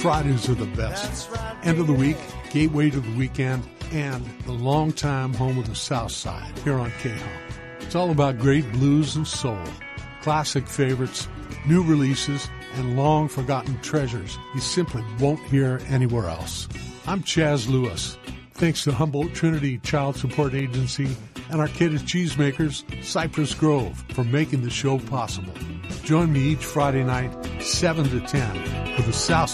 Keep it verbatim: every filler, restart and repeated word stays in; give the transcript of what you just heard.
Fridays are the best. End of the week, gateway to the weekend, and the longtime home of the South Side here on K H O M. It's all about great blues and soul, classic favorites, new releases, and long-forgotten treasures you simply won't hear anywhere else. I'm Chaz Lewis. Thanks to Humboldt Trinity Child Support Agency and our kid at Cheesemakers, Cypress Grove, for making the show possible. Join me each Friday night, seven to ten, for the South